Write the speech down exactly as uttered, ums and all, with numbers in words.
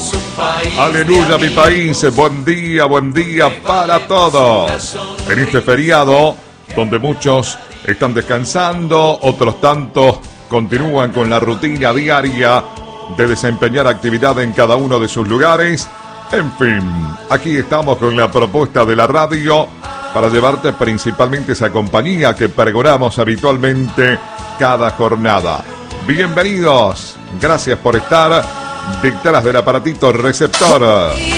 Aleluya, mi país. Buen día, buen día para todos. En este feriado, donde muchos están descansando, otros tantos continúan con la rutina diaria de desempeñar actividad en cada uno de sus lugares. En fin, aquí estamos con la propuesta de la radio para llevarte principalmente esa compañía que pregonamos habitualmente cada jornada. Bienvenidos, gracias por estar detrás del aparatito receptor.